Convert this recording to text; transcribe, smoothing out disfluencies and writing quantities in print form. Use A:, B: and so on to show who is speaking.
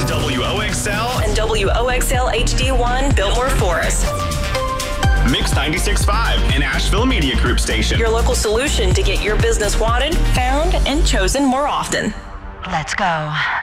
A: WOXL
B: and WOXL HD1 Biltmore Forest.
A: Mix 96.5, an Asheville Media Group station.
B: Your local solution to get your business wanted, found, and chosen more often.
C: Let's go.